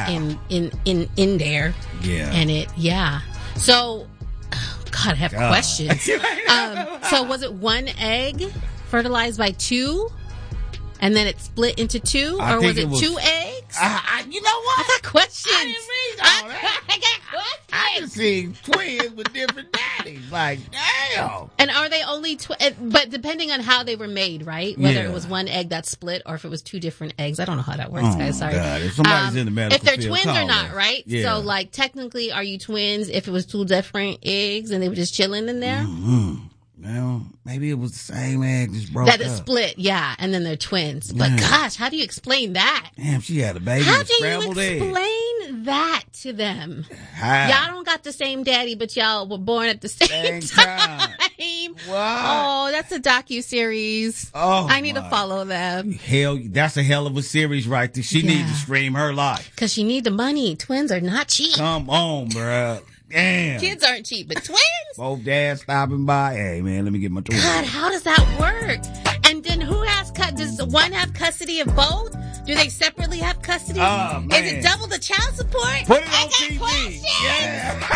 in there. Yeah. And So, God, I have questions. So was it one egg fertilized by two? And then it split into two? Or was it 2 eggs? You know what? I got questions. I didn't read all that. I got questions. I done seen twins with different daddies. Like, damn. And are they only but depending on how they were made, right? Whether it was one egg that split or if it was 2 different eggs. I don't know how that works, guys. Sorry. God. If somebody's in the medical if they're field, twins or call not, us. right? Yeah. So, like, technically, are you twins if it was 2 different eggs and they were just chilling in there? Mm-hmm. Well, maybe it was the same egg just broke That up. it split, and then they're twins. But gosh, how do you explain that? Damn, she had a baby How with do you scrambled eggs. explain that to them? How? Y'all don't got the same daddy, but y'all were born at the same time. What? Oh, that's a docuseries. Oh, I need to follow them. Hell, that's a hell of a series right there. She needs to stream her life. Because she need the money. Twins are not cheap. Come on, bruh. Damn. Kids aren't cheap, but twins? Both dads stopping by. Hey, man, let me get my twins. God, how does that work? And then who has does one have custody of both? Do they separately have custody? Oh, man. Is it double the child support? Put it on I got TV. questions. Yeah.